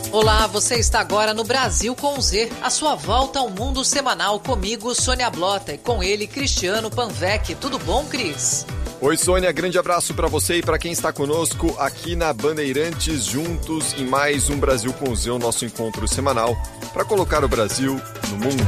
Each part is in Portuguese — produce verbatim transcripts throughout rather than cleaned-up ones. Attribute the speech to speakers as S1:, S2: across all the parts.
S1: Olá, você está agora no Brasil com Z, a sua volta ao mundo semanal comigo, Sônia Blota, e com ele, Cristiano Panvec. Tudo bom, Cris?
S2: Oi, Sônia, grande abraço para você e para quem está conosco aqui na Bandeirantes, juntos em mais um Brasil com Z, o nosso encontro semanal para colocar o Brasil no mundo.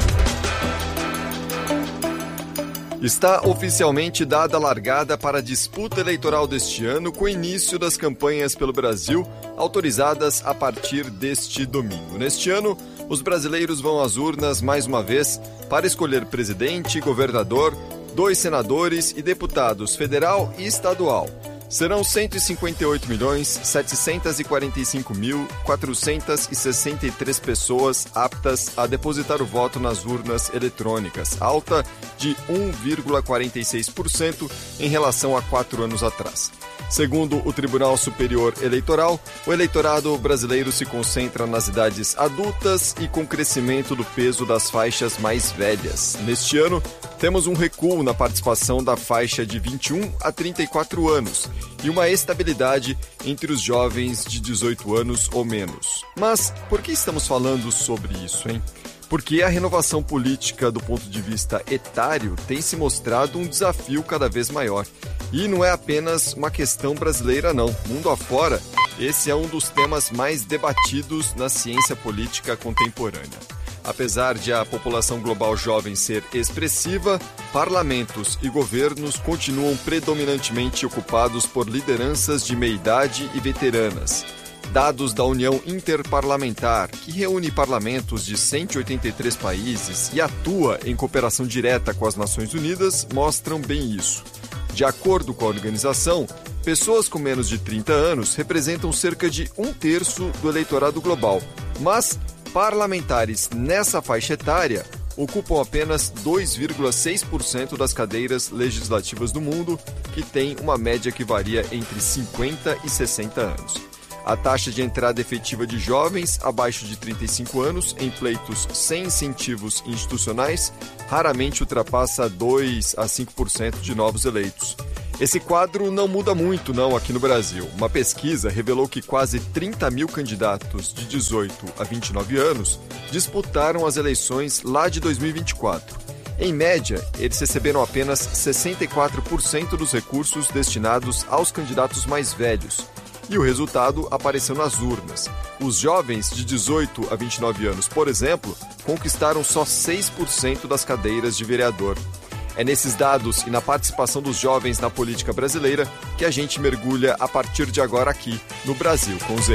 S2: Está oficialmente dada a largada para a disputa eleitoral deste ano, com o início das campanhas pelo Brasil, autorizadas a partir deste domingo. Neste ano, os brasileiros vão às urnas mais uma vez para escolher presidente, governador, dois senadores e deputados federal e estadual. Serão cento e cinquenta e oito milhões, setecentos e quarenta e cinco mil, quatrocentos e sessenta e três pessoas aptas a depositar o voto nas urnas eletrônicas, alta de um vírgula quarenta e seis por cento em relação a quatro anos atrás. Segundo o Tribunal Superior Eleitoral, o eleitorado brasileiro se concentra nas idades adultas e com crescimento do peso das faixas mais velhas. Neste ano, temos um recuo na participação da faixa de vinte e um a trinta e quatro anos e uma estabilidade entre os jovens de dezoito anos ou menos. Mas por que estamos falando sobre isso, hein? Porque a renovação política do ponto de vista etário tem se mostrado um desafio cada vez maior. E não é apenas uma questão brasileira, não. Mundo afora, esse é um dos temas mais debatidos na ciência política contemporânea. Apesar de a população global jovem ser expressiva, parlamentos e governos continuam predominantemente ocupados por lideranças de meia-idade e veteranas. Dados da União Interparlamentar, que reúne parlamentos de cento e oitenta e três países e atua em cooperação direta com as Nações Unidas, mostram bem isso. De acordo com a organização, pessoas com menos de trinta anos representam cerca de um terço do eleitorado global, mas parlamentares nessa faixa etária ocupam apenas dois vírgula seis por cento das cadeiras legislativas do mundo, que tem uma média que varia entre cinquenta e sessenta anos. A taxa de entrada efetiva de jovens abaixo de trinta e cinco anos em pleitos sem incentivos institucionais raramente ultrapassa dois a cinco por cento de novos eleitos. Esse quadro não muda muito, não, aqui no Brasil. Uma pesquisa revelou que quase trinta mil candidatos de dezoito a vinte e nove anos disputaram as eleições lá de dois mil e vinte e quatro. Em média, eles receberam apenas sessenta e quatro por cento dos recursos destinados aos candidatos mais velhos. E o resultado apareceu nas urnas. Os jovens de dezoito a vinte e nove anos, por exemplo, conquistaram só seis por cento das cadeiras de vereador. É nesses dados e na participação dos jovens na política brasileira que a gente mergulha a partir de agora aqui no Brasil com Z.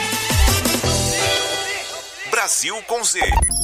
S3: Brasil com Z.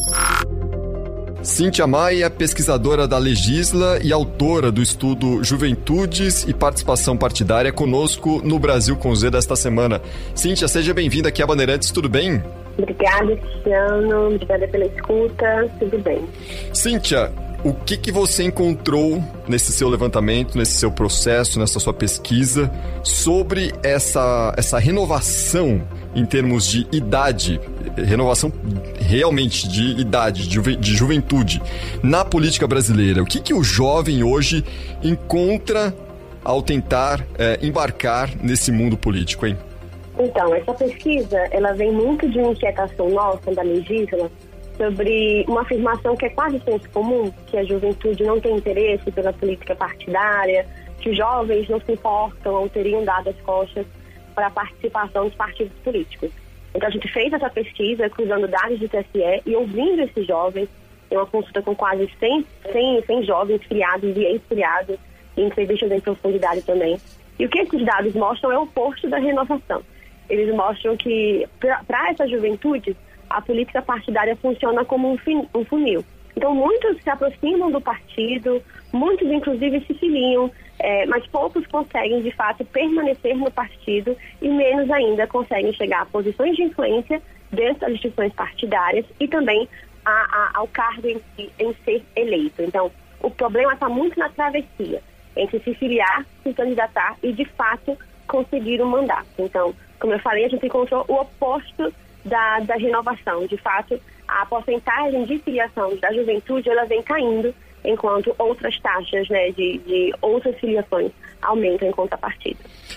S2: Cíntia Maia, pesquisadora da Legisla e autora do estudo Juventudes e Participação Partidária, conosco no Brasil com Z desta semana. Cíntia, seja bem-vinda aqui à Bandeirantes, tudo bem?
S4: Obrigada, Cristiano. Obrigada pela escuta, tudo bem.
S2: Cíntia, o que, que você encontrou nesse seu levantamento, nesse seu processo, nessa sua pesquisa, sobre essa, essa renovação em termos de idade, renovação realmente de idade, de, juve, de juventude, na política brasileira? O que, que o jovem hoje encontra ao tentar é, embarcar nesse mundo político, hein?
S4: Então, essa pesquisa, ela vem muito de uma inquietação nossa, da Legisla, sobre uma afirmação que é quase senso comum, que a juventude não tem interesse pela política partidária, que os jovens não se importam ou teriam dado as costas para a participação dos partidos políticos. Então a gente fez essa pesquisa cruzando dados do T S E e ouvindo esses jovens, tem uma consulta com quase cem, cem, cem jovens filiados e ex-filiados, em entrevistas em profundidade também. E o que esses dados mostram é o oposto da renovação. Eles mostram que, para essa juventude, a política partidária funciona como um, fin, um funil. Então, muitos se aproximam do partido, muitos, inclusive, se filiam, é, mas poucos conseguem, de fato, permanecer no partido e menos ainda conseguem chegar a posições de influência dentro das instituições partidárias e também a, a, ao cargo em, em ser eleito. Então, o problema está muito na travessia entre se filiar, se candidatar e, de fato, conseguir um mandato. Então, como eu falei, a gente encontrou o oposto da, da renovação. De fato, a porcentagem de filiação da juventude ela vem caindo, enquanto outras taxas, né, de, de outras filiações aumentam em contrapartida.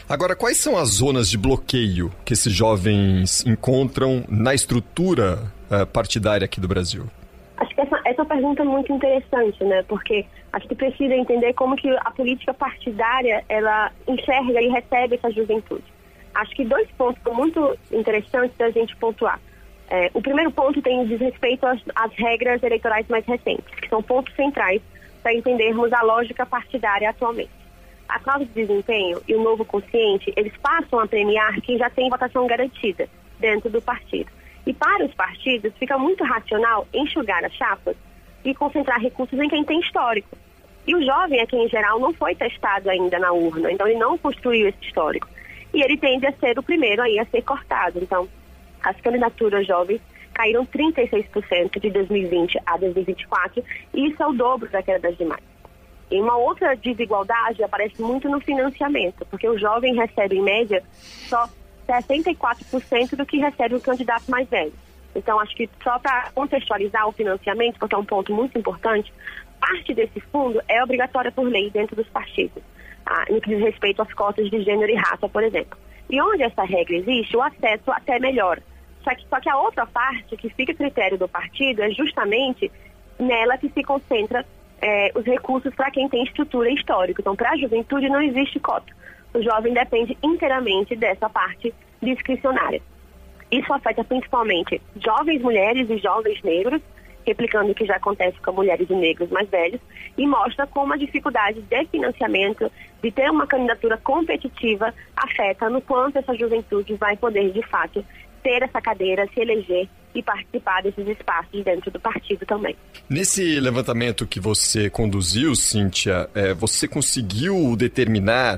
S2: Agora, quais são as zonas de bloqueio que esses jovens encontram na estrutura uh, partidária aqui do Brasil?
S4: Acho que essa, essa pergunta é muito interessante, né? Porque a gente precisa entender como que a política partidária, ela enxerga e recebe essa juventude. Acho que dois pontos são muito interessantes da gente pontuar. É, o primeiro ponto tem diz respeito às, às regras eleitorais mais recentes, que são pontos centrais para entendermos a lógica partidária atualmente. A cláusula de desempenho e o novo consciente, eles passam a premiar quem já tem votação garantida dentro do partido. E para os partidos, fica muito racional enxugar as chapas e concentrar recursos em quem tem histórico. E o jovem aqui, em geral, não foi testado ainda na urna, então ele não construiu esse histórico. E ele tende a ser o primeiro aí a ser cortado. Então, as candidaturas jovens caíram trinta e seis por cento de dois mil e vinte a dois mil e vinte e quatro, e isso é o dobro da queda das demais. E uma outra desigualdade aparece muito no financiamento, porque o jovem recebe, em média, só sessenta e quatro por cento do que recebe o candidato mais velho. Então, acho que só para contextualizar o financiamento, porque é um ponto muito importante, parte desse fundo é obrigatória por lei dentro dos partidos, ah, no que diz respeito às cotas de gênero e raça, por exemplo. E onde essa regra existe, o acesso até melhora. Só que, só que a outra parte, que fica a critério do partido, é justamente nela que se concentra eh, os recursos para quem tem estrutura histórica. Então, para a juventude não existe cota. O jovem depende inteiramente dessa parte discricionária. Isso afeta principalmente jovens mulheres e jovens negros, replicando o que já acontece com mulheres e negros mais velhos, e mostra como a dificuldade de financiamento, de ter uma candidatura competitiva, afeta no quanto essa juventude vai poder, de fato, ter essa cadeira, se eleger e participar desses espaços dentro do partido também.
S2: Nesse levantamento que você conduziu, Cíntia, é, você conseguiu determinar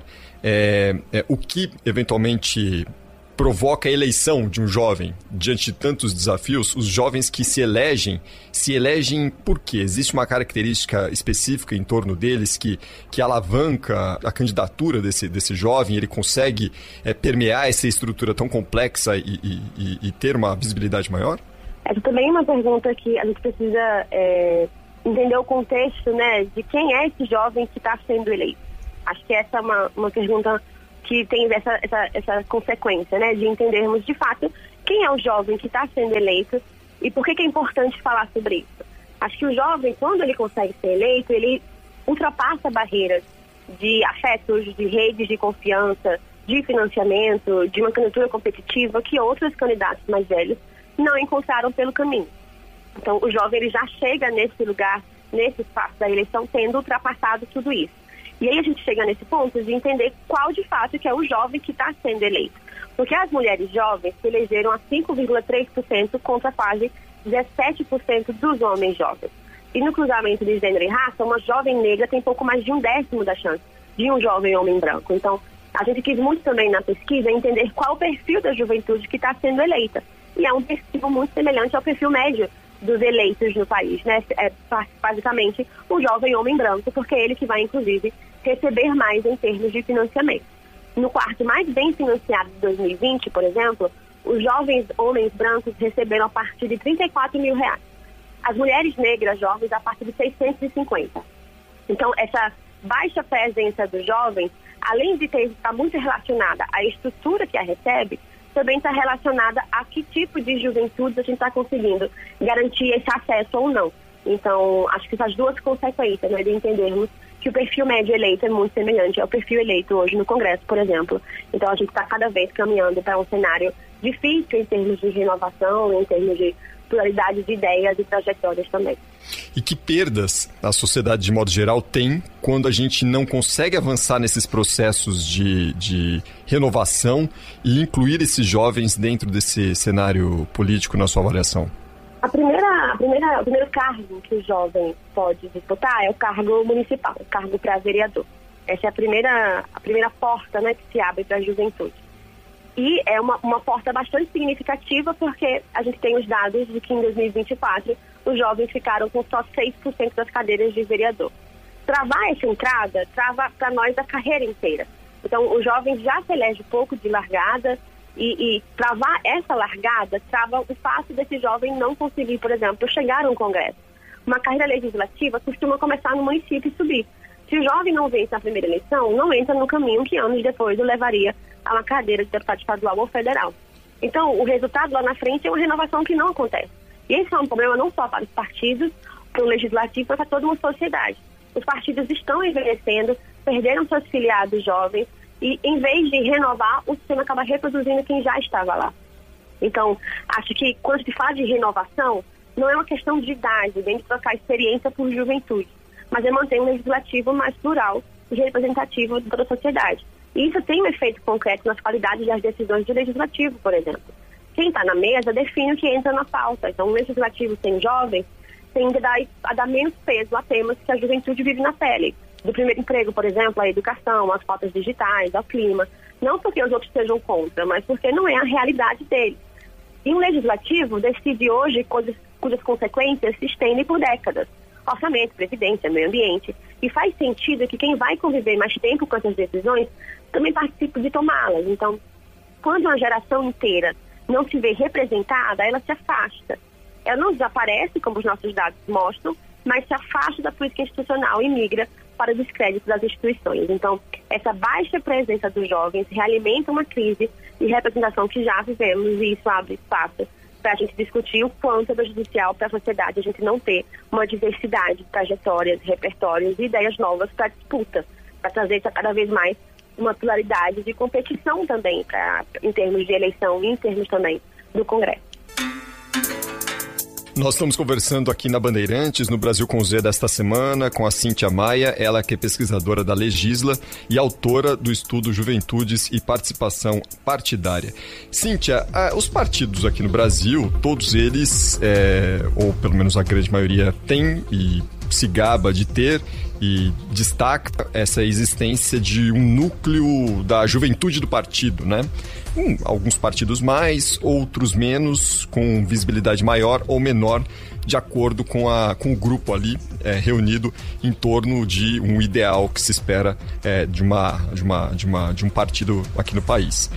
S2: é, é, o que eventualmente provoca a eleição de um jovem diante de tantos desafios? Os jovens que se elegem, se elegem por quê? Existe uma característica específica em torno deles que, que alavanca a candidatura desse, desse jovem? Ele consegue é, permear essa estrutura tão complexa e, e, e ter uma visibilidade maior?
S4: Essa também é uma pergunta que a gente precisa é, entender o contexto, né, de quem é esse jovem que está sendo eleito. Acho que essa é uma, uma pergunta que tem essa, essa, essa consequência, né, de entendermos de fato quem é o jovem que está sendo eleito e por que, que é importante falar sobre isso. Acho que o jovem, quando ele consegue ser eleito, ele ultrapassa barreiras de afetos, de redes de confiança, de financiamento, de uma candidatura competitiva que outros candidatos mais velhos não encontraram pelo caminho. Então, o jovem ele já chega nesse lugar, nesse espaço da eleição, tendo ultrapassado tudo isso. E aí a gente chega nesse ponto de entender qual de fato que é o jovem que está sendo eleito. Porque as mulheres jovens se elegeram a cinco vírgula três por cento contra quase dezessete por cento dos homens jovens. E no cruzamento de gênero e raça, uma jovem negra tem pouco mais de um décimo da chance de um jovem homem branco. Então, a gente quis muito também na pesquisa entender qual o perfil da juventude que está sendo eleita. E é um perfil muito semelhante ao perfil médio dos eleitos no país, né? É basicamente o jovem homem branco, porque é ele que vai, inclusive, receber mais em termos de financiamento. No quarto mais bem financiado de dois mil e vinte, por exemplo, os jovens homens brancos receberam a partir de trinta e quatro mil reais. As mulheres negras jovens a partir de seiscentos e cinquenta. Então, essa baixa presença dos jovens, além de ter, estar muito relacionada à estrutura que a recebe, também está relacionada a que tipo de juventude a gente está conseguindo garantir esse acesso ou não. Então, acho que essas duas consequências, né, de entendermos que o perfil médio eleito é muito semelhante ao perfil eleito hoje no Congresso, por exemplo. Então, a gente está cada vez caminhando para um cenário difícil em termos de renovação, em termos de pluralidade de ideias e trajetórias também.
S2: E que perdas a sociedade, de modo geral, tem quando a gente não consegue avançar nesses processos de, de renovação e incluir esses jovens dentro desse cenário político, na sua avaliação?
S4: A primeira, a primeira, o primeiro cargo que o jovem pode disputar é o cargo municipal, o cargo para vereador. Essa é a primeira, a primeira porta, né, que se abre para a juventude. E é uma, uma porta bastante significativa porque a gente tem os dados de que em dois mil e vinte e quatro os jovens ficaram com só seis por cento das cadeiras de vereador. Travar essa entrada trava para nós a carreira inteira. Então o jovem já se elege pouco de largada e, e travar essa largada trava o fato desse jovem não conseguir, por exemplo, chegar a um congresso. Uma carreira legislativa costuma começar no município e subir. Se o jovem não vence na primeira eleição, não entra no caminho que anos depois o levaria a uma cadeira de deputado estadual ou federal. Então, o resultado lá na frente é uma renovação que não acontece. E esse é um problema não só para os partidos, para o legislativo, mas para toda uma sociedade. Os partidos estão envelhecendo, perderam seus filiados jovens e, em vez de renovar, o sistema acaba reproduzindo quem já estava lá. Então, acho que quando se fala de renovação, não é uma questão de idade, nem de trocar experiência por juventude, mas é manter um legislativo mais plural e representativo de toda a sociedade. E isso tem um efeito concreto nas qualidades das decisões do legislativo, por exemplo. Quem está na mesa define o que entra na pauta. Então, o legislativo sem jovens tende a dar, a dar menos peso a temas que a juventude vive na pele. Do primeiro emprego, por exemplo, a educação, as pautas digitais, ao clima. Não porque os outros sejam contra, mas porque não é a realidade deles. E um legislativo decide hoje coisas cujas consequências se estendem por décadas. Orçamento, previdência, meio ambiente. E faz sentido que quem vai conviver mais tempo com essas decisões também participe de tomá-las. Então, quando uma geração inteira não se vê representada, ela se afasta. Ela não desaparece, como os nossos dados mostram, mas se afasta da política institucional e migra para o descrédito das instituições. Então, essa baixa presença dos jovens realimenta uma crise de representação que já vivemos, e isso abre espaço para a gente discutir o quanto é prejudicial para a sociedade a gente não ter uma diversidade de trajetórias, repertórios e ideias novas para disputa, para trazer cada vez mais uma pluralidade de competição também, pra, em termos de eleição e em termos também do Congresso.
S2: Nós estamos conversando aqui na Bandeirantes, no Brasil com Z desta semana, com a Cíntia Maia, ela que é pesquisadora da Legisla e autora do estudo Juventudes e Participação Partidária. Cíntia, ah, os partidos aqui no Brasil, todos eles, é, ou pelo menos a grande maioria, têm e se gaba de ter e destaca essa existência de um núcleo da juventude do partido, né? Hum, alguns partidos mais, outros menos, com visibilidade maior ou menor, de acordo com, a, com o grupo ali é, reunido em torno de um ideal que se espera é, de, uma, de, uma, de, uma, de um partido aqui no país.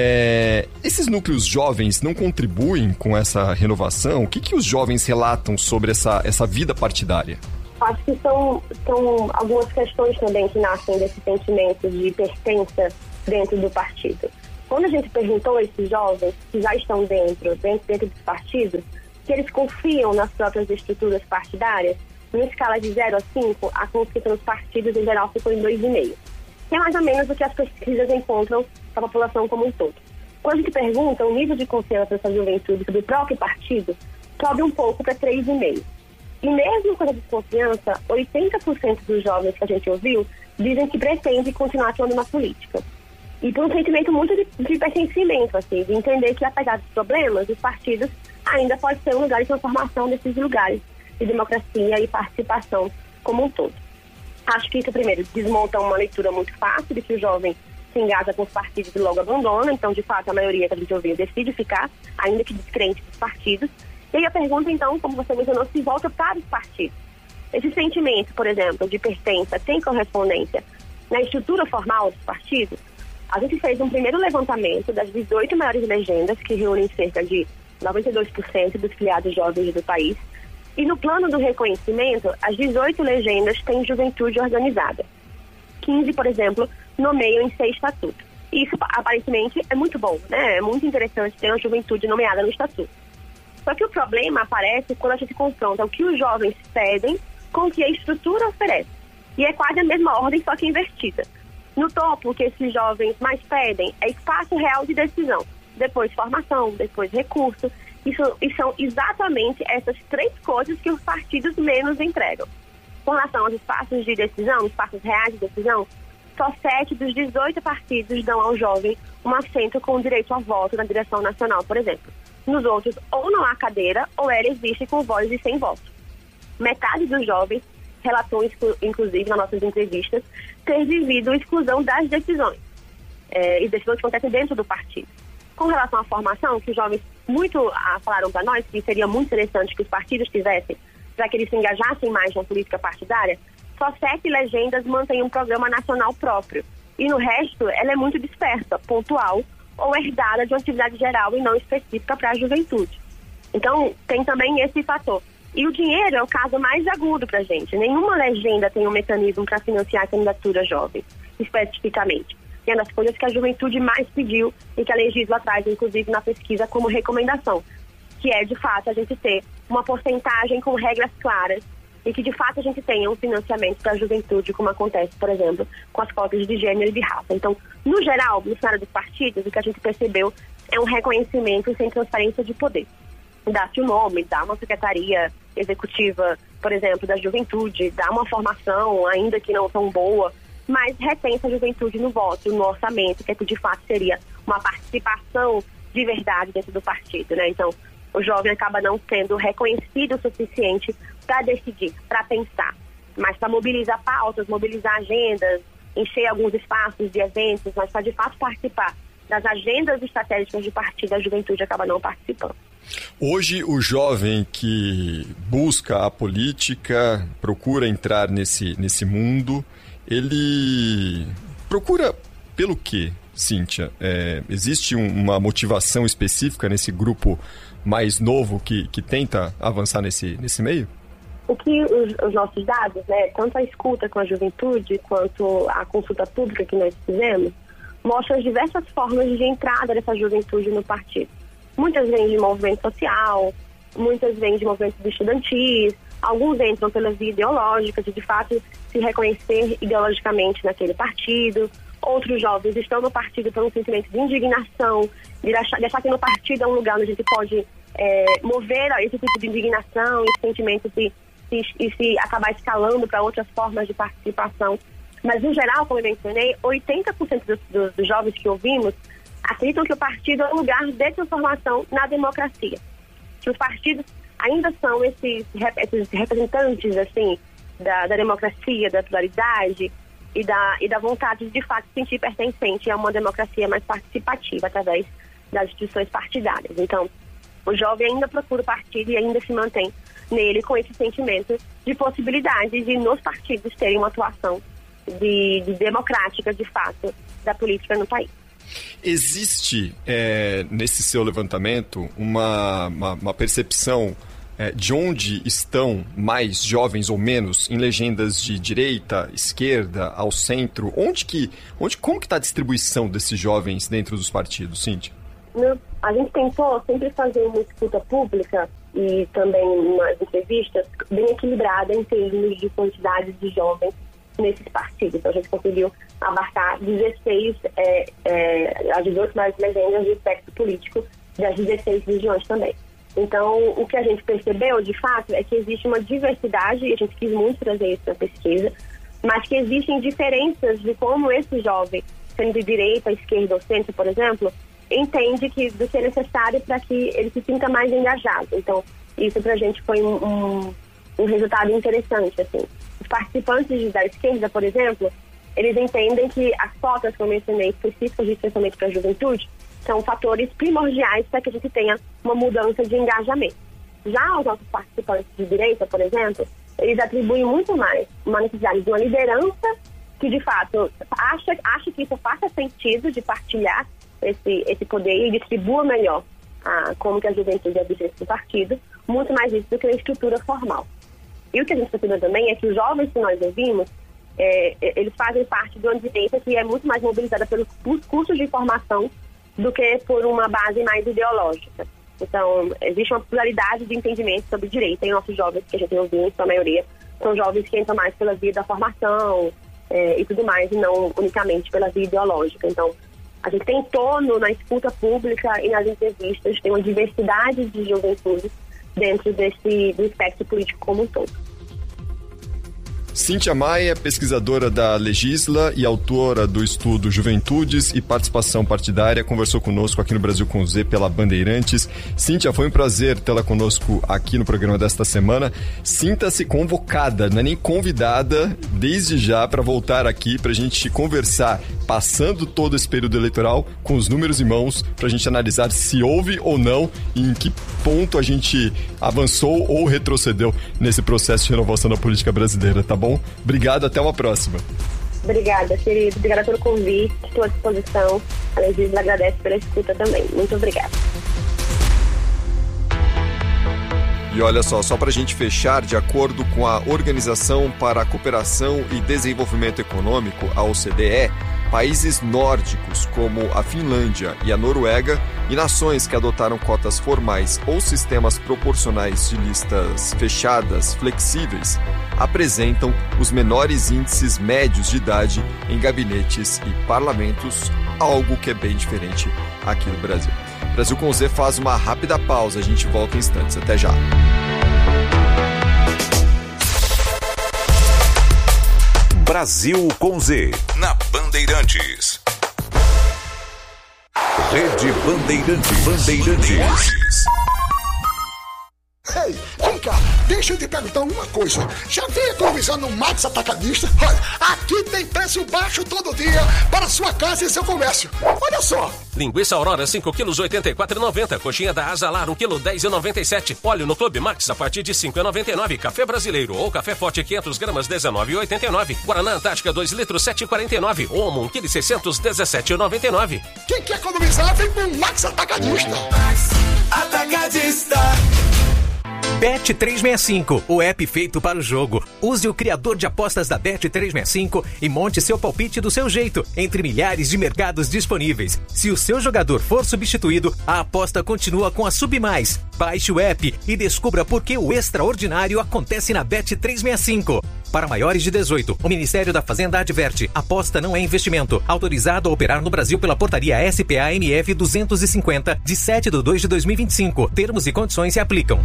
S2: É, esses núcleos jovens não contribuem com essa renovação? O que, que os jovens relatam sobre essa, essa vida partidária?
S4: Acho que são, são algumas questões também que nascem desse sentimento de pertença dentro do partido. Quando a gente perguntou a esses jovens que já estão dentro, dentro, dentro dos partidos, se eles confiam nas próprias estruturas partidárias, numa escala de zero a cinco, a confiança nos partidos em geral ficou em dois vírgula cinco. Que é mais ou menos o que as pesquisas encontram para a população como um todo. Quando a gente pergunta o nível de confiança dessa juventude sobre o próprio partido, sobe um pouco para três vírgula cinco. E mesmo com a desconfiança, oitenta por cento dos jovens que a gente ouviu dizem que pretendem continuar atuando na política. E por um sentimento muito de, de pertencimento, assim, de entender que, apesar dos problemas, os partidos ainda podem ser um lugar de transformação desses lugares de democracia e participação como um todo. Acho que isso, primeiro, desmonta uma leitura muito fácil de que o jovem se engaja com os partidos e logo abandona. Então, de fato, a maioria que a gente ouviu decide ficar, ainda que descrente dos partidos. E aí a pergunta, então, como você mencionou, se volta para os partidos. Esse sentimento, por exemplo, de pertença tem correspondência na estrutura formal dos partidos? A gente fez um primeiro levantamento das dezoito maiores legendas, que reúnem cerca de noventa e dois por cento dos filiados jovens do país. E no plano do reconhecimento, as dezoito legendas têm juventude organizada. quinze, por exemplo, nomeiam em seis estatutos. E isso, aparentemente, é muito bom, né? É muito interessante ter uma juventude nomeada no estatuto. Só que o problema aparece quando a gente confronta o que os jovens pedem com o que a estrutura oferece. E é quase a mesma ordem, só que invertida. No topo, o que esses jovens mais pedem é espaço real de decisão. Depois formação, depois recurso. Isso, e são exatamente essas três coisas que os partidos menos entregam. Com relação aos espaços de decisão, espaços reais de decisão, só sete dos dezoito partidos dão ao jovem um assento com direito a voto na direção nacional, por exemplo. Nos outros, ou não há cadeira, ou ela existe com voz e sem voto. Metade dos jovens relatou, inclusive, nas nossas entrevistas, ter vivido exclusão das decisões. É, e decisões que acontecem dentro do partido. Com relação à formação, que os jovens muito ah, falaram para nós que seria muito interessante que os partidos tivessem, para que eles se engajassem mais na política partidária, só sete legendas mantêm um programa nacional próprio. E no resto, ela é muito dispersa, pontual, ou herdada de uma atividade geral e não específica para a juventude. Então, tem também esse fator. E o dinheiro é o caso mais agudo para a gente. Nenhuma legenda tem um mecanismo para financiar a candidatura jovem, especificamente. E é uma das coisas que a juventude mais pediu e que a Legisla traz, inclusive, na pesquisa como recomendação, que é, de fato, a gente ter uma porcentagem com regras claras e que, de fato, a gente tenha um financiamento para a juventude, como acontece, por exemplo, com as cotas de gênero e de raça. Então, no geral, no cenário dos partidos, o que a gente percebeu é um reconhecimento sem transferência de poder. Dá-se o nome, dá uma secretaria executiva, por exemplo, da juventude, dá uma formação, ainda que não tão boa, mas retém a juventude no voto, no orçamento, que de fato seria uma participação de verdade dentro do partido, né? Então, o jovem acaba não sendo reconhecido o suficiente para decidir, para pensar, mas para mobilizar pautas, mobilizar agendas, encher alguns espaços de eventos, mas para de fato participar das agendas estratégicas de partido, a juventude acaba não participando.
S2: Hoje, o jovem que busca a política, procura entrar nesse, nesse mundo, ele procura pelo quê, Cíntia? É, existe um, uma motivação específica nesse grupo mais novo que, que tenta avançar nesse, nesse meio?
S4: O que os, os nossos dados, né, tanto a escuta com a juventude quanto a consulta pública que nós fizemos, mostram as diversas formas de entrada dessa juventude no partido. Muitas vêm de movimento social, muitas vêm de movimentos estudantis, alguns entram pela via ideológica, de de fato se reconhecer ideologicamente naquele partido. Outros jovens estão no partido por um sentimento de indignação, de achar, de achar que no partido é um lugar onde a gente pode é, mover esse tipo de indignação, esse sentimento se, se, e se acabar escalando para outras formas de participação. Mas, no geral, como eu mencionei, oitenta por cento dos, dos, dos jovens que ouvimos acreditam que o partido é um lugar de transformação na democracia. Que os partidos ainda são esses, esses representantes, assim, da, da democracia, da pluralidade e da, e da vontade de, de fato, se sentir pertencente a uma democracia mais participativa através das instituições partidárias. Então, o jovem ainda procura o partido e ainda se mantém nele com esse sentimento de possibilidade de, nos partidos, terem uma atuação de, de democrática, de fato, da política no país.
S2: Existe, é, nesse seu levantamento, uma, uma, uma percepção é, de onde estão mais jovens ou menos em legendas de direita, esquerda, ao centro? Onde que, onde, como que está a distribuição desses jovens dentro dos partidos, Cíntia?
S4: No, a gente tentou sempre fazer uma escuta pública e também umas entrevistas bem equilibrada em termos de quantidade de jovens nesses partidos. Então, a gente conseguiu abarcar dezesseis, é, é, as dezoito mais legendas do espectro político das dezesseis regiões também. Então, o que a gente percebeu, de fato, é que existe uma diversidade, e a gente quis muito trazer isso na pesquisa, mas que existem diferenças de como esse jovem, sendo de direita, esquerda ou centro, por exemplo, entende que, do que é necessário para que ele se sinta mais engajado. Então, isso para a gente foi um, um, um resultado interessante, assim. Os participantes da esquerda, por exemplo, eles entendem que as cotas que eu mencionei, específicas de especialmente para a juventude, são fatores primordiais para que a gente tenha uma mudança de engajamento. Já os nossos participantes de direita, por exemplo, eles atribuem muito mais uma necessidade de uma liderança que, de fato, acha, acha que isso faça sentido de partilhar esse, esse poder e distribua melhor a, como que a juventude é vigente do partido, muito mais isso do que a estrutura formal. E o que a gente percebeu também é que os jovens que nós ouvimos, é, eles fazem parte de uma direita que é muito mais mobilizada pelos cursos de formação do que por uma base mais ideológica. Então, existe uma pluralidade de entendimento sobre direita em nossos jovens, que a gente ouviu, em sua maioria, são jovens que entram mais pela via da formação é, e tudo mais, e não unicamente pela via ideológica. Então, a gente tentou no, na escuta pública e nas entrevistas ter uma diversidade de juventude dentro desse, do espectro político como um todo.
S2: Cíntia Maia, pesquisadora da Legisla e autora do estudo Juventudes e Participação Partidária, conversou conosco aqui no Brasil com Z pela Bandeirantes. Cíntia, foi um prazer tê-la conosco aqui no programa desta semana. Sinta-se convocada, não é nem convidada, desde já, para voltar aqui para a gente conversar, passando todo esse período eleitoral, com os números em mãos, para a gente analisar se houve ou não e em que ponto a gente avançou ou retrocedeu nesse processo de renovação da política brasileira, tá bom? Obrigado, até uma próxima.
S4: Obrigada, querido. Obrigada pelo convite, estou à disposição. A Legisla agradece pela escuta também. Muito obrigada.
S2: E olha só, só para a gente fechar, de acordo com a Organização para a Cooperação e Desenvolvimento Econômico, a O C D E, países nórdicos como a Finlândia e a Noruega e nações que adotaram cotas formais ou sistemas proporcionais de listas fechadas, flexíveis, apresentam os menores índices médios de idade em gabinetes e parlamentos, algo que é bem diferente aqui no Brasil. Brasil com Z faz uma rápida pausa, a gente volta em instantes. Até já.
S3: Brasil com Z, na Bandeirantes. Rede Bandeirantes. Bandeirantes.
S5: Ei, vem cá, deixa eu te perguntar uma coisa. Já veio economizando no Max Atacadista? Olha, aqui tem preço baixo todo dia para sua casa e seu comércio. Olha só.
S6: Linguiça Aurora cinco quilos oitenta e quatro reais e noventa centavos. Coxinha da Azalar um quilo dez reais e noventa e sete centavos. Óleo no Clube Max a partir de cinco reais e noventa e nove centavos. Café brasileiro ou café forte quinhentas gramas dezenove reais e oitenta e nove centavos. Guaraná Antártica dois litros sete reais e quarenta e nove centavos. Omo um quilo e seiscentos dezessete reais e noventa e nove centavos.
S5: Quem quer economizar vem pro Max Atacadista.
S7: Max Atacadista. Bet trezentos e sessenta e cinco, o app feito para o jogo. Use o criador de apostas da Bet trezentos e sessenta e cinco e monte seu palpite do seu jeito, entre milhares de mercados disponíveis. Se o seu jogador for substituído, a aposta continua com a Submais. Baixe o app e descubra por que o extraordinário acontece na Bet trezentos e sessenta e cinco. Para maiores de dezoito, o Ministério da Fazenda adverte: aposta não é investimento. Autorizado a operar no Brasil pela portaria S P A M F duzentos e cinquenta, de sete de dois de dois mil e vinte e cinco. Termos e condições se aplicam.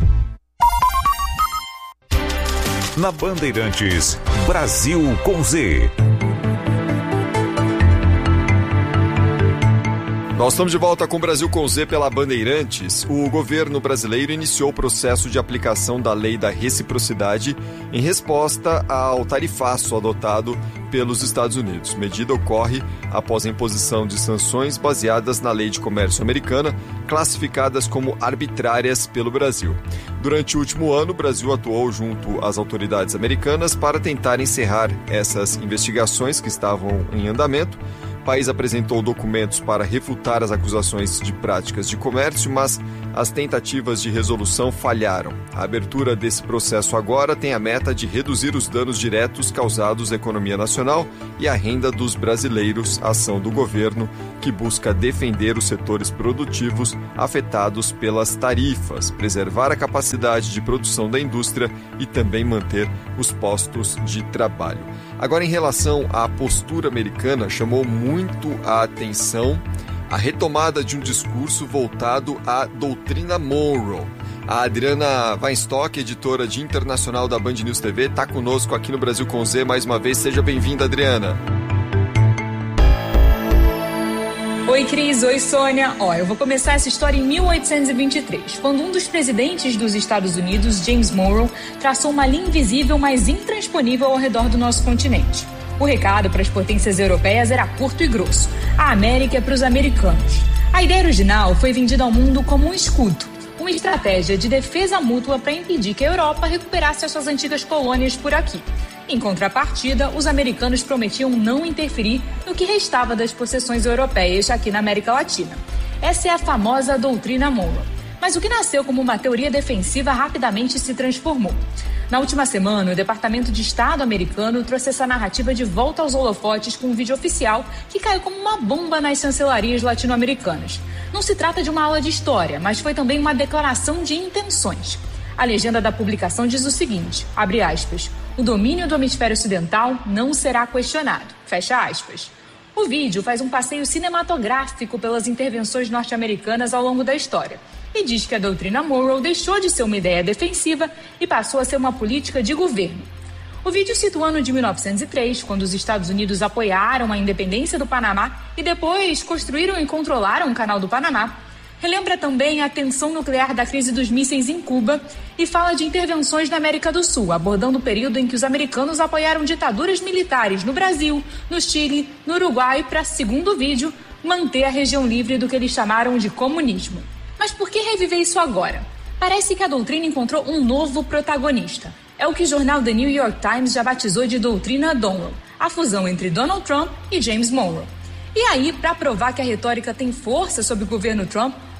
S3: Na Bandeirantes, Brasil com Z.
S2: Nós estamos de volta com o Brasil com Z pela Bandeirantes. O governo brasileiro iniciou o processo de aplicação da lei da reciprocidade em resposta ao tarifaço adotado pelos Estados Unidos. A medida ocorre após a imposição de sanções baseadas na lei de comércio americana, classificadas como arbitrárias pelo Brasil. Durante o último ano, o Brasil atuou junto às autoridades americanas para tentar encerrar essas investigações que estavam em andamento. O país apresentou documentos para refutar as acusações de práticas de comércio, mas as tentativas de resolução falharam. A abertura desse processo agora tem a meta de reduzir os danos diretos causados à economia nacional e à renda dos brasileiros, ação do governo que busca defender os setores produtivos afetados pelas tarifas, preservar a capacidade de produção da indústria e também manter os postos de trabalho. Agora, em relação à postura americana, chamou muito a atenção a retomada de um discurso voltado à doutrina Monroe. A Adriana Weinstock, editora de internacional da Band News T V, está conosco aqui no Brasil com Z mais uma vez. Seja bem-vinda, Adriana.
S8: Oi, Cris. Oi, Sônia. Ó, eu vou começar essa história em mil oitocentos e vinte e três, quando um dos presidentes dos Estados Unidos, James Monroe, traçou uma linha invisível, mas intransponível ao redor do nosso continente. O recado para as potências europeias era curto e grosso: a América é para os americanos. A ideia original foi vendida ao mundo como um escudo, uma estratégia de defesa mútua para impedir que a Europa recuperasse as suas antigas colônias por aqui. Em contrapartida, os americanos prometiam não interferir no que restava das possessões europeias aqui na América Latina. Essa é a famosa doutrina Monroe. Mas o que nasceu como uma teoria defensiva rapidamente se transformou. Na última semana, o Departamento de Estado americano trouxe essa narrativa de volta aos holofotes com um vídeo oficial que caiu como uma bomba nas chancelarias latino-americanas. Não se trata de uma aula de história, mas foi também uma declaração de intenções. A legenda da publicação diz o seguinte, abre aspas: o domínio do hemisfério ocidental não será questionado, fecha aspas. O vídeo faz um passeio cinematográfico pelas intervenções norte-americanas ao longo da história e diz que a doutrina Monroe deixou de ser uma ideia defensiva e passou a ser uma política de governo. O vídeo situa o ano de mil novecentos e três, quando os Estados Unidos apoiaram a independência do Panamá e depois construíram e controlaram o Canal do Panamá. Relembra também a tensão nuclear da crise dos mísseis em Cuba e fala de intervenções na América do Sul, abordando o período em que os americanos apoiaram ditaduras militares no Brasil, no Chile, no Uruguai, para, segundo o vídeo, manter a região livre do que eles chamaram de comunismo. Mas por que reviver isso agora? Parece que a doutrina encontrou um novo protagonista. É o que o jornal The New York Times já batizou de doutrina Monroe, a fusão entre Donald Trump e James Monroe. E aí, para provar que a retórica tem força sobre o governo Trump,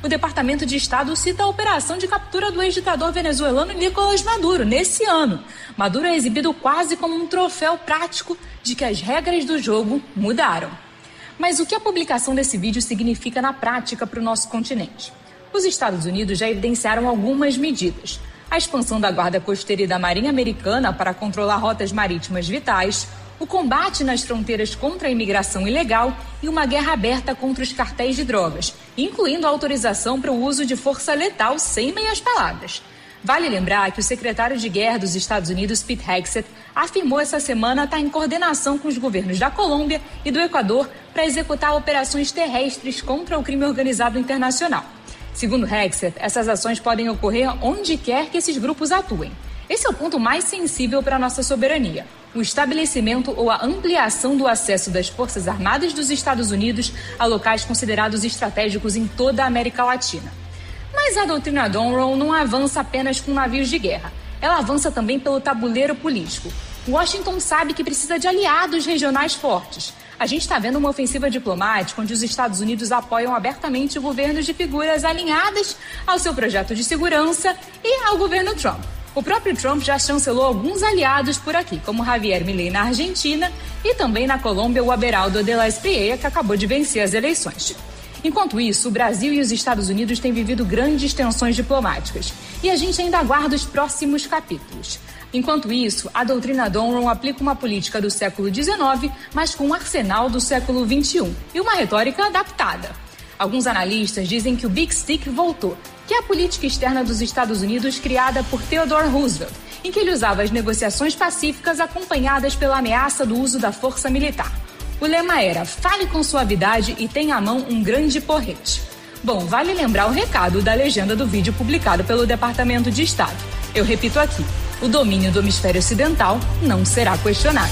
S8: o Departamento de Estado cita a operação de captura do ex-ditador venezuelano Nicolás Maduro nesse ano. Maduro é exibido quase como um troféu prático de que as regras do jogo mudaram. Mas o que a publicação desse vídeo significa na prática para o nosso continente? Os Estados Unidos já evidenciaram algumas medidas. A expansão da Guarda Costeira e da Marinha Americana para controlar rotas marítimas vitais, o combate nas fronteiras contra a imigração ilegal e uma guerra aberta contra os cartéis de drogas, incluindo a autorização para o uso de força letal sem meias palavras. Vale lembrar que o secretário de Guerra dos Estados Unidos, Pete Hegseth, afirmou essa semana estar em coordenação com os governos da Colômbia e do Equador para executar operações terrestres contra o crime organizado internacional. Segundo Hegseth, essas ações podem ocorrer onde quer que esses grupos atuem. Esse é o ponto mais sensível para a nossa soberania: o estabelecimento ou a ampliação do acesso das Forças Armadas dos Estados Unidos a locais considerados estratégicos em toda a América Latina. Mas a doutrina Monroe não avança apenas com navios de guerra. Ela avança também pelo tabuleiro político. Washington sabe que precisa de aliados regionais fortes. A gente está vendo uma ofensiva diplomática onde os Estados Unidos apoiam abertamente governos de figuras alinhadas ao seu projeto de segurança e ao governo Trump. O próprio Trump já chancelou alguns aliados por aqui, como Javier Milei na Argentina e também na Colômbia o Aberaldo de la Espriella, que acabou de vencer as eleições. Enquanto isso, o Brasil e os Estados Unidos têm vivido grandes tensões diplomáticas e a gente ainda aguarda os próximos capítulos. Enquanto isso, a doutrina Monroe aplica uma política do século dezenove, mas com um arsenal do século vinte e um e uma retórica adaptada. Alguns analistas dizem que o Big Stick voltou, que é a política externa dos Estados Unidos criada por Theodore Roosevelt, em que ele usava as negociações pacíficas acompanhadas pela ameaça do uso da força militar. O lema era: fale com suavidade e tenha à mão um grande porrete. Bom, vale lembrar o recado da legenda do vídeo publicado pelo Departamento de Estado. Eu repito aqui: o domínio do hemisfério ocidental não será questionado.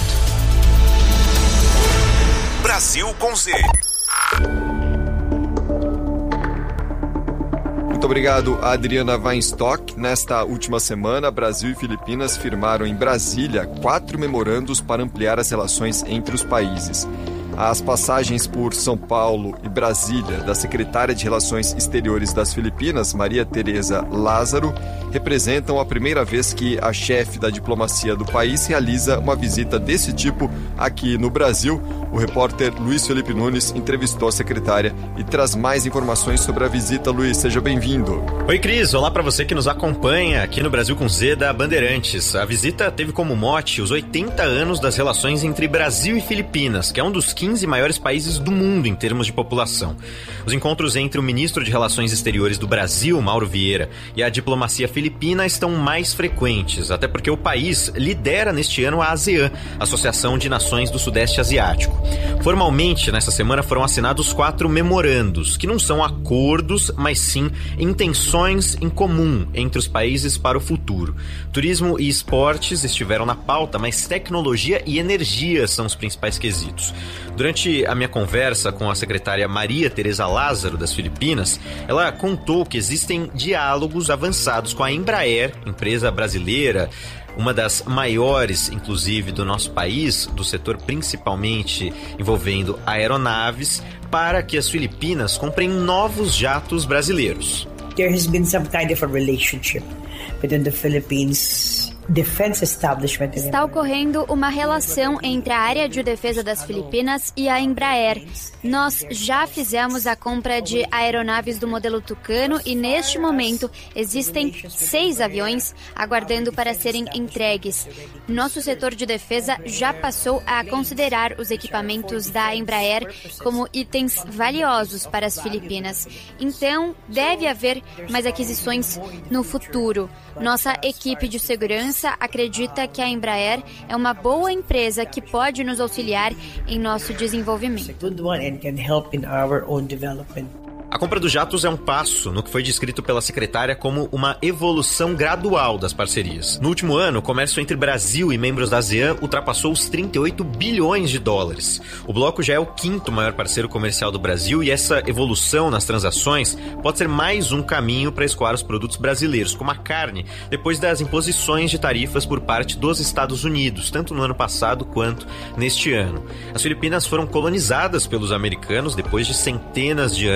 S3: Brasil com Z.
S2: Muito obrigado, Adriana Weinstock. Nesta última semana, Brasil e Filipinas firmaram em Brasília quatro memorandos para ampliar as relações entre os países. As passagens por São Paulo e Brasília da secretária de Relações Exteriores das Filipinas, Maria Tereza Lázaro, representam a primeira vez que a chefe da diplomacia do país realiza uma visita desse tipo aqui no Brasil. O repórter Luiz Felipe Nunes entrevistou a secretária e traz mais informações sobre a visita. Luiz, seja bem-vindo.
S9: Oi, Cris. Olá para você que nos acompanha aqui no Brasil com Z da Bandeirantes. A visita teve como mote os oitenta anos das relações entre Brasil e Filipinas, que é um dos quinze maiores países do mundo em termos de população. Os encontros entre o ministro de Relações Exteriores do Brasil, Mauro Vieira, e a diplomacia filipina estão mais frequentes, até porque o país lidera neste ano a ASEAN, Associação de Nações do Sudeste Asiático. Formalmente, nessa semana foram assinados quatro memorandos, que não são acordos, mas sim intenções em comum entre os países para o futuro. Turismo e esportes estiveram na pauta, mas tecnologia e energia são os principais quesitos. Durante a minha conversa com a secretária Maria Tereza Lázaro, das Filipinas, ela contou que existem diálogos avançados com a Embraer, empresa brasileira, uma das maiores, inclusive, do nosso país, do setor principalmente envolvendo aeronaves, para que as Filipinas comprem novos jatos brasileiros.
S10: There has been some kind of a relationship between the Philippines Defense Establishment.
S11: Está ocorrendo uma relação entre a área de defesa das Filipinas e a Embraer. Nós já fizemos a compra de aeronaves do modelo Tucano e, neste momento, existem seis aviões aguardando para serem entregues. Nosso setor de defesa já passou a considerar os equipamentos da Embraer como itens valiosos para as Filipinas. Então, deve haver mais aquisições no futuro. Nossa equipe de segurança acredita que a Embraer é uma boa empresa que pode nos auxiliar em nosso desenvolvimento.
S9: A compra dos jatos é um passo no que foi descrito pela secretária como uma evolução gradual das parcerias. No último ano, o comércio entre Brasil e membros da ASEAN ultrapassou os trinta e oito bilhões de dólares. O bloco já é o quinto maior parceiro comercial do Brasil e essa evolução nas transações pode ser mais um caminho para escoar os produtos brasileiros, como a carne, depois das imposições de tarifas por parte dos Estados Unidos, tanto no ano passado quanto neste ano. As Filipinas foram colonizadas pelos americanos depois de centenas de anos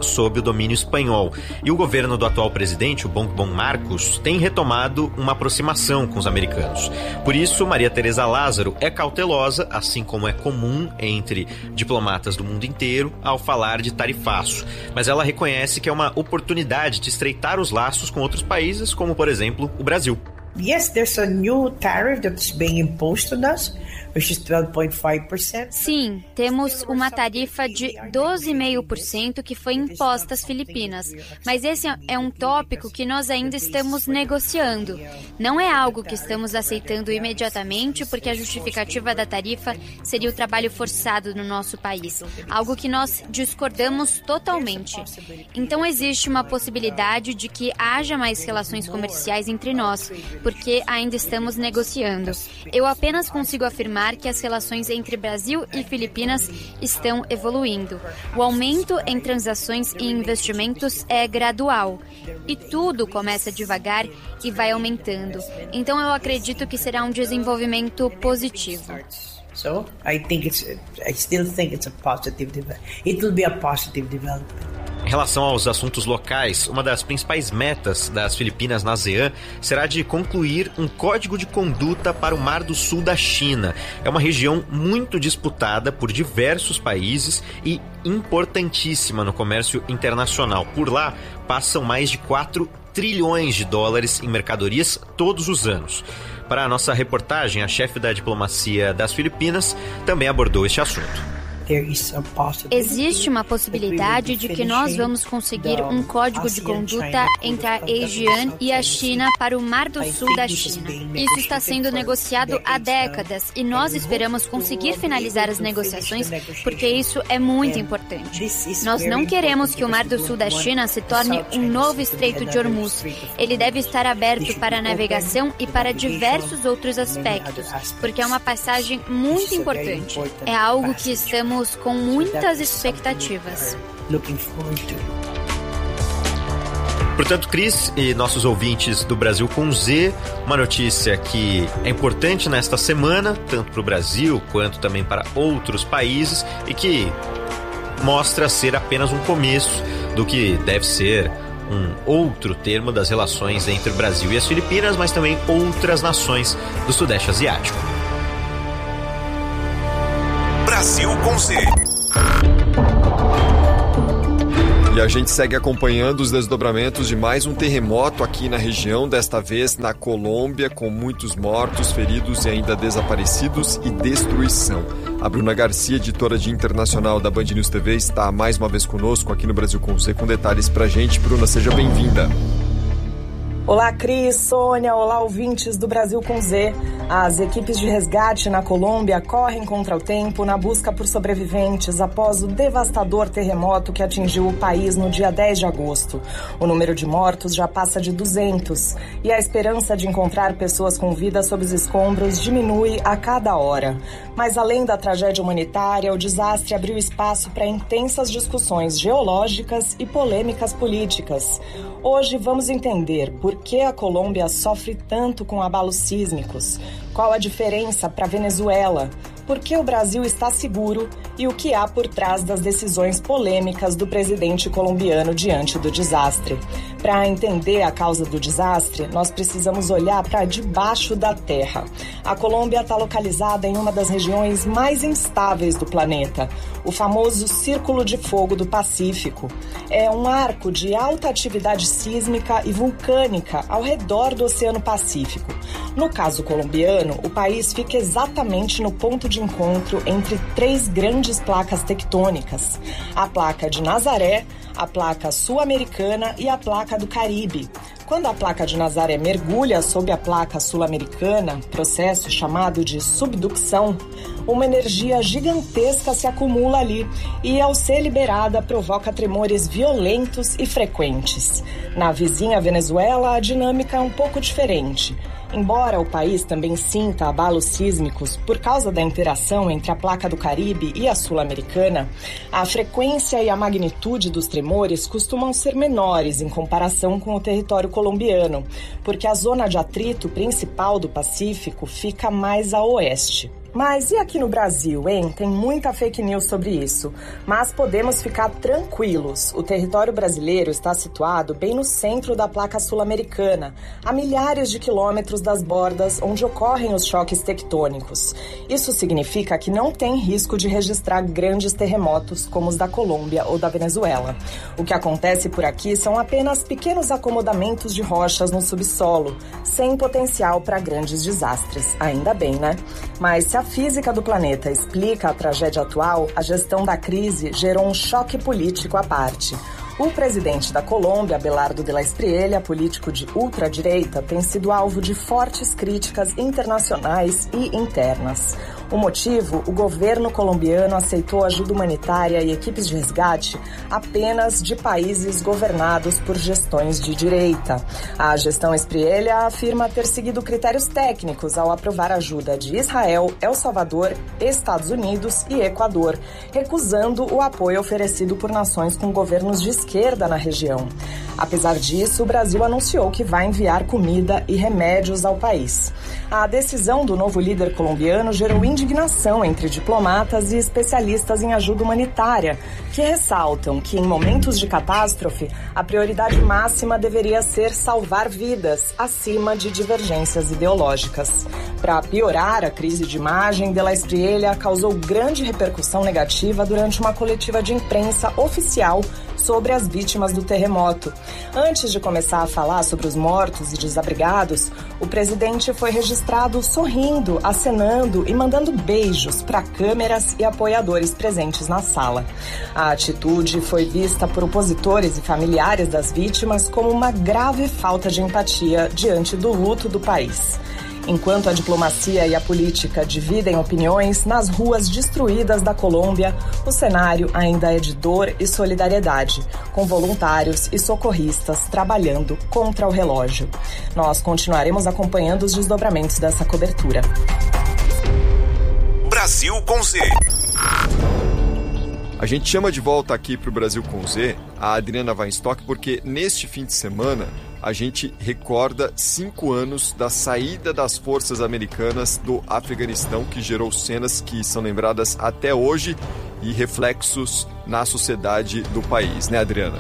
S9: sob o domínio espanhol. E o governo do atual presidente, o Bongbong Marcos, tem retomado uma aproximação com os americanos. Por isso, Maria Tereza Lázaro é cautelosa, assim como é comum entre diplomatas do mundo inteiro, ao falar de tarifaço. Mas ela reconhece que é uma oportunidade de estreitar os laços com outros países, como, por exemplo, o Brasil.
S10: Yes, there's a new tariff that's being imposed on us, which is twelve point five percent.
S11: Sim, temos uma tarifa de doze vírgula cinco por cento que foi imposta às Filipinas, mas esse é um tópico que nós ainda estamos negociando. Não é algo que estamos aceitando imediatamente, porque a justificativa da tarifa seria o trabalho forçado no nosso país, algo que nós discordamos totalmente. Então existe uma possibilidade de que haja mais relações comerciais entre nós, porque ainda estamos negociando. Eu apenas consigo afirmar que as relações entre Brasil e Filipinas estão evoluindo. O aumento em transações e investimentos é gradual e tudo começa devagar e vai aumentando. Então eu acredito que será um desenvolvimento positivo.
S10: So, I think it's I still think it's a positive development. It will be a positive development.
S9: Em relação aos assuntos locais, uma das principais metas das Filipinas na ASEAN será de concluir um código de conduta para o Mar do Sul da China. É uma região muito disputada por diversos países e importantíssima no comércio internacional. Por lá, passam mais de quatro trilhões de dólares em mercadorias todos os anos. Para a nossa reportagem, a chefe da diplomacia das Filipinas também abordou este assunto.
S11: Existe uma possibilidade de que nós vamos conseguir um código de conduta entre a ASEAN e a China para o Mar do Sul da China. Isso está sendo negociado há décadas e nós esperamos conseguir finalizar as negociações porque isso é muito importante. Nós não queremos que o Mar do Sul da China se torne um novo Estreito de Hormuz. Ele deve estar aberto para a navegação e para diversos outros aspectos, porque é uma passagem muito importante. É algo que estamos com muitas expectativas.
S9: Portanto, Cris e nossos ouvintes do Brasil com Z, uma notícia que é importante nesta semana, tanto para o Brasil quanto também para outros países, e que mostra ser apenas um começo do que deve ser um outro termo das relações entre o Brasil e as Filipinas, mas também outras nações do Sudeste Asiático.
S3: Brasil com Z.
S2: E a gente segue acompanhando os desdobramentos de mais um terremoto aqui na região, desta vez na Colômbia, com muitos mortos, feridos e ainda desaparecidos e destruição. A Bruna Garcia, editora de internacional da Band News T V, está mais uma vez conosco aqui no Brasil com Z, com detalhes pra gente. Bruna, seja bem-vinda.
S12: Olá, Cris, Sônia, olá, ouvintes do Brasil com Z. As equipes de resgate na Colômbia correm contra o tempo na busca por sobreviventes após o devastador terremoto que atingiu o país no dia dez de agosto. O número de mortos já passa de duzentos e a esperança de encontrar pessoas com vida sob os escombros diminui a cada hora. Mas além da tragédia humanitária, o desastre abriu espaço para intensas discussões geológicas e polêmicas políticas. Hoje vamos entender por que a Colômbia sofre tanto com abalos sísmicos, qual a diferença para a Venezuela, por que o Brasil está seguro e o que há por trás das decisões polêmicas do presidente colombiano diante do desastre. Para entender a causa do desastre, nós precisamos olhar para debaixo da terra. A Colômbia está localizada em uma das regiões mais instáveis do planeta, o famoso Círculo de Fogo do Pacífico. É um arco de alta atividade sísmica e vulcânica ao redor do Oceano Pacífico. No caso colombiano, o país fica exatamente no ponto de encontro entre três grandes placas tectônicas: a placa de Nazaré, a placa sul-americana e a placa do Caribe. Quando a placa de Nazaré mergulha sob a placa sul-americana, processo chamado de subducção, uma energia gigantesca se acumula ali e, ao ser liberada, provoca tremores violentos e frequentes. Na vizinha Venezuela, a dinâmica é um pouco diferente. Embora o país também sinta abalos sísmicos por causa da interação entre a placa do Caribe e a sul-americana, a frequência e a magnitude dos tremores costumam ser menores em comparação com o território colombiano, porque a zona de atrito principal do Pacífico fica mais a oeste. Mas e aqui no Brasil, hein? Tem muita fake news sobre isso. Mas podemos ficar tranquilos. O território brasileiro está situado bem no centro da placa sul-americana, a milhares de quilômetros das bordas onde ocorrem os choques tectônicos. Isso significa que não tem risco de registrar grandes terremotos como os da Colômbia ou da Venezuela. O que acontece por aqui são apenas pequenos acomodamentos de rochas no subsolo, sem potencial para grandes desastres. Ainda bem, né? Mas se a física do planeta explica a tragédia atual, a gestão da crise gerou um choque político à parte. O presidente da Colômbia, Abelardo de la Espriella, político de ultradireita, tem sido alvo de fortes críticas internacionais e internas. O motivo? O governo colombiano aceitou ajuda humanitária e equipes de resgate apenas de países governados por gestões de direita. A gestão Espriella afirma ter seguido critérios técnicos ao aprovar ajuda de Israel, El Salvador, Estados Unidos e Equador, recusando o apoio oferecido por nações com governos de esquerda na região. Apesar disso, o Brasil anunciou que vai enviar comida e remédios ao país. A decisão do novo líder colombiano gerou indignação entre diplomatas e especialistas em ajuda humanitária, que ressaltam que em momentos de catástrofe, a prioridade máxima deveria ser salvar vidas, acima de divergências ideológicas. Para piorar a crise de imagem, de la Espriella causou grande repercussão negativa durante uma coletiva de imprensa oficial sobre as vítimas do terremoto. Antes de começar a falar sobre os mortos e desabrigados, o presidente foi registrado sorrindo, acenando e mandando beijos para câmeras e apoiadores presentes na sala. A atitude foi vista por opositores e familiares das vítimas como uma grave falta de empatia diante do luto do país. Enquanto a diplomacia e a política dividem opiniões, nas ruas destruídas da Colômbia, o cenário ainda é de dor e solidariedade, com voluntários e socorristas trabalhando contra o relógio. Nós continuaremos acompanhando os desdobramentos dessa cobertura.
S3: Brasil com Z.
S2: A gente chama de volta aqui para o Brasil com Z a Adriana Weinstock porque neste fim de semana a gente recorda cinco anos da saída das forças americanas do Afeganistão, que gerou cenas que são lembradas até hoje e reflexos na sociedade do país, né, Adriana?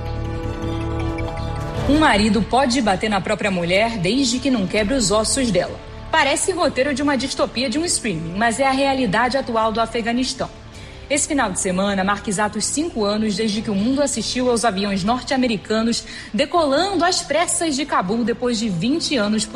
S8: Um marido pode bater na própria mulher desde que não quebre os ossos dela. Parece roteiro de uma distopia de um streaming, mas é a realidade atual do Afeganistão. Esse final de semana marca exatos cinco anos desde que o mundo assistiu aos aviões norte-americanos decolando às pressas de Cabul depois de vinte anos por